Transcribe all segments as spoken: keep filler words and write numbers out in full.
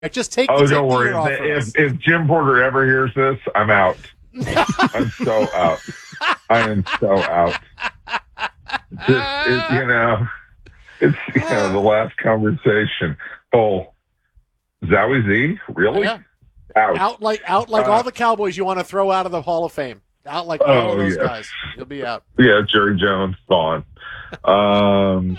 Just take, Oh, take don't the worry. year off from us. If, if Jim Porter ever hears this, I'm out. I'm so out. I am so out. Just, it, you know, it's, you know, the last conversation. Oh, Zowie Z? Really? Yeah. Out. Out like out like Uh, all the Cowboys you want to throw out of the Hall of Fame. Out like all oh, of those yes. guys. You'll be out. Yeah, Jerry Jones, gone. Um,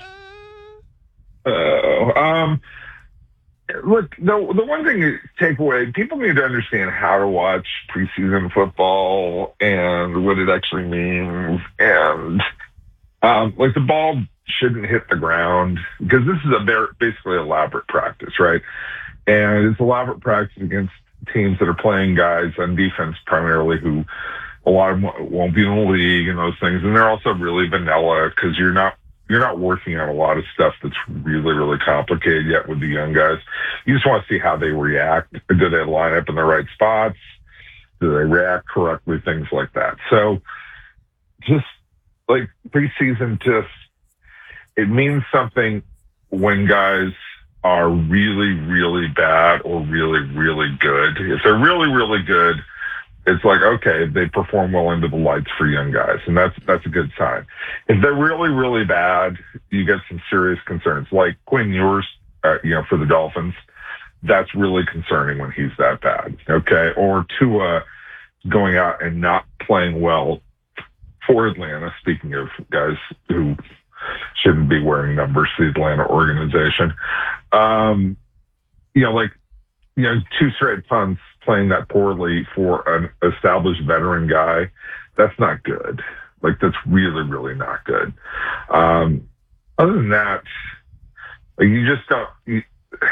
uh, um, look, the the one thing to take away, people need to understand how to watch preseason football and what it actually means, and um, like the ball shouldn't hit the ground because this is a very, basically elaborate practice, right? And it's elaborate practice against teams that are playing guys on defense primarily who a lot of them won't be in the league and those things, and they're also really vanilla because you're not you're not working on a lot of stuff that's really, really complicated yet with the young guys. You just want to see how they react. Do they line up in the right spots? Do they react correctly? Things like that. So just like preseason, just it means something when guys are really, really bad or really, really good. If they're really, really good, it's like, okay, they perform well into the lights for young guys, and that's that's a good sign. If they're really, really bad, you get some serious concerns, like Quinn Ewers, uh, you know, for the Dolphins. That's really concerning when he's that bad, okay? Or Tua going out and not playing well for Atlanta, speaking of guys who shouldn't be wearing numbers, the Atlanta organization. Um, you know, like, you know, two straight punts playing that poorly for an established veteran guy, that's not good. Like, that's really, really not good. Um, other than that, like, you just don't... You,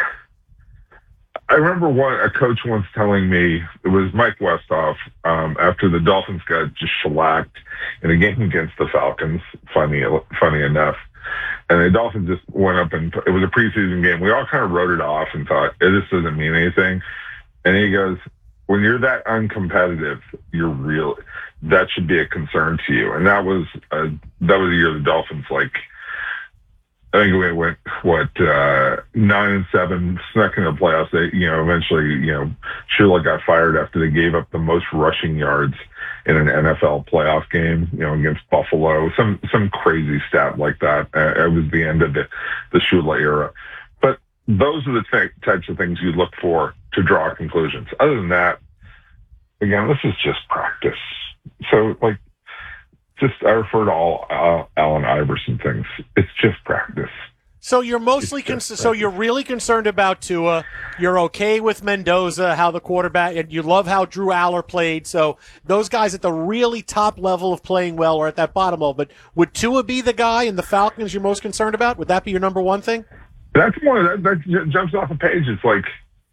I remember one a coach once telling me, it was Mike Westhoff, um, after the Dolphins got just shellacked in a game against the Falcons, funny, funny enough. And the Dolphins just went up and it was a preseason game. We all kind of wrote it off and thought, hey, this doesn't mean anything. And he goes, when you're that uncompetitive, you're real. That should be a concern to you. And that was uh, that was the year the Dolphins, like, I think we went, what, uh, nine and seven, snuck into the playoffs. They, you know, eventually, you know, Shula got fired after they gave up the most rushing yards in an N F L playoff game, you know, against Buffalo. Some some crazy stat like that. Uh, it was the end of the, the Shula era. But those are the t- types of things you look for to draw conclusions. Other than that, again, this is just practice. So, like, just I refer to all uh, Allen Iverson things. It's just practice. So you're mostly con- so you're really concerned about Tua. You're okay with Mendoza, how the quarterback, and you love how Drew Aller played. So those guys at the really top level of playing well are at that bottom level. But would Tua be the guy in the Falcons you're most concerned about? Would that be your number one thing? That's one that, that jumps off the page. It's like,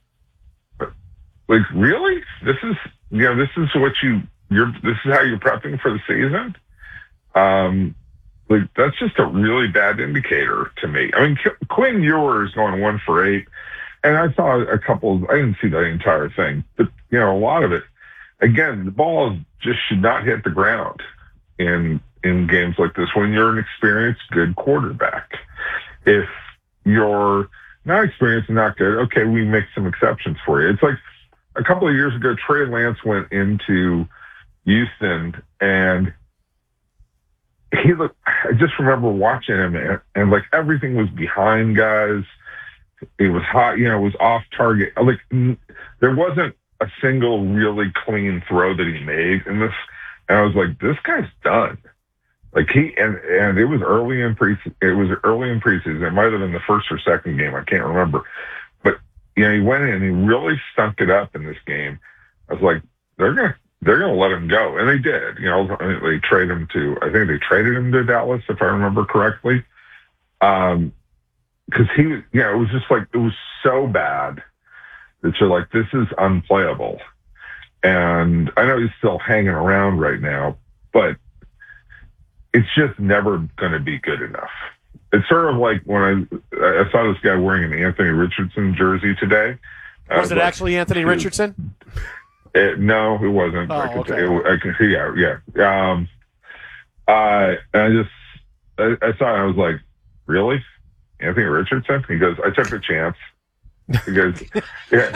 like really, this is you know this is what you you're this is how you're prepping for the season. Um, like that's just a really bad indicator to me. I mean, Qu- Quinn Ewers going one for eight, and I saw a couple. Of, I didn't see the entire thing, but you know, a lot of it. Again, the ball just should not hit the ground in in games like this when you're an experienced, good quarterback. If you're not experienced and not good, okay, we make some exceptions for you. It's like a couple of years ago, Trey Lance went into Houston and. He looked, I just remember watching him and, and like everything was behind guys. It was hot, you know, it was off target. Like n- there wasn't a single really clean throw that he made in this. And I was like, this guy's done. Like he, and, and it was early in pre, it was early in preseason. It might've been the first or second game. I can't remember, but you know, he went in and he really stunk it up in this game. I was like, they're going to, They're going to let him go. And they did. You know, they traded him to, I think they traded him to Dallas, if I remember correctly. Um, because he, you know, it was just like, it was so bad that you're like, this is unplayable. And I know he's still hanging around right now, but it's just never going to be good enough. It's sort of like when I, I saw this guy wearing an Anthony Richardson jersey today. Was, was it like, actually Anthony Richardson? It, no, it wasn't. Oh, I could, okay. it, I could see, yeah, yeah. Um, I, I just, I, I saw it, I was like, really? Anthony Richardson? He goes, I took a chance. because yeah,